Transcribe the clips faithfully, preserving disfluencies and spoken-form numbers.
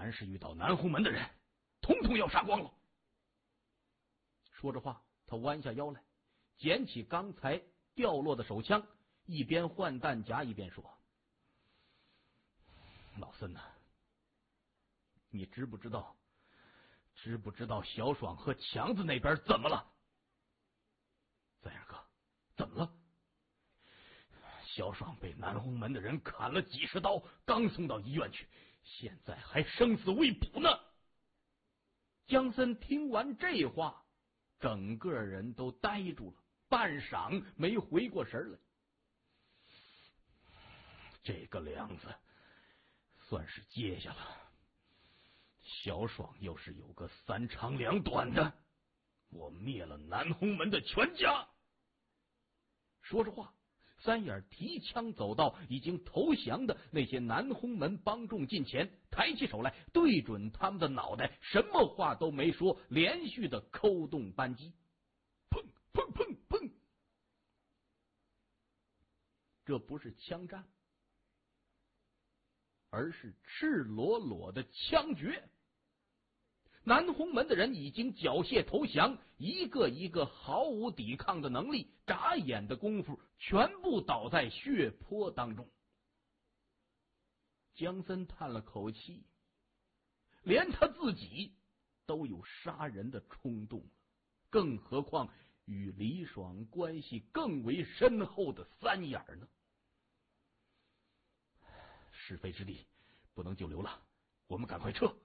凡是遇到南红门的人，统统要杀光了。说着话，他弯下腰来，捡起刚才掉落的手枪，一边换弹夹一边说：“老孙呐，你知不知道，知不知道小爽和强子那边怎么了？”三眼哥，怎么了？小爽被南红门的人砍了几十刀，刚送到医院去，现在还生死未卜呢。江森听完这话，整个人都呆住了，半晌没回过神来。这个梁子算是接下了。小爽要是有个三长两短的，我灭了南红门的全家。说着话，三眼提枪走到已经投降的那些南红门帮众近前，抬起手来对准他们的脑袋，什么话都没说，连续的扣动扳机，砰砰砰砰。这不是枪战，而是赤裸裸的枪决。南红门的人已经缴械投降，一个一个毫无抵抗的能力，眨眼的功夫全部倒在血泊当中。江森叹了口气，连他自己都有杀人的冲动了，更何况与李爽关系更为深厚的三眼呢？是非之地不能久留了，我们赶快撤。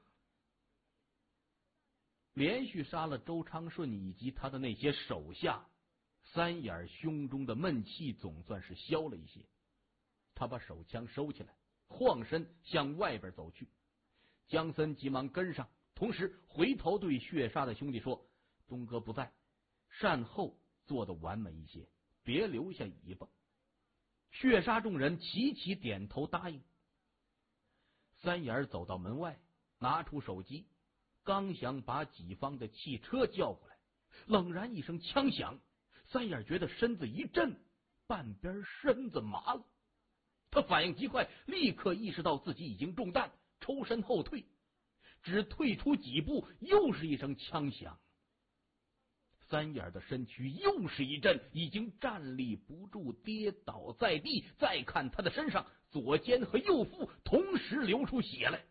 连续杀了周昌顺以及他的那些手下，三眼胸中的闷气总算是消了一些。他把手枪收起来，晃身向外边走去。江森急忙跟上，同时回头对血杀的兄弟说：“东哥不在，善后做得完美一些，别留下尾巴。”血杀众人齐齐点头答应。三眼走到门外，拿出手机，刚想把己方的汽车叫过来，冷然一声枪响，三眼觉得身子一震，半边身子麻了。他反应极快，立刻意识到自己已经中弹，抽身后退，只退出几步，又是一声枪响。三眼的身躯又是一震，已经站立不住，跌倒在地。再看他的身上，左肩和右腹同时流出血来。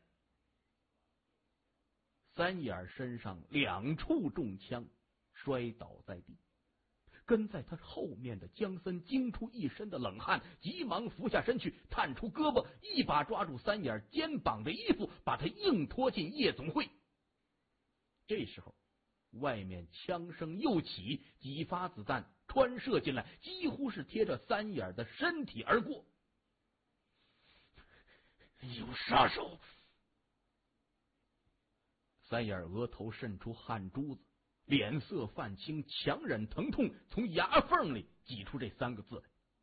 三眼身上两处中枪，摔倒在地。跟在他后面的江森惊出一身的冷汗，急忙俯下身去，探出胳膊，一把抓住三眼肩膀的衣服，把他硬拖进夜总会。这时候外面枪声又起，几发子弹穿射进来，几乎是贴着三眼的身体而过。有杀手！三眼额头渗出汗珠子，脸色泛青，强忍疼痛，从牙缝里挤出这三个字来：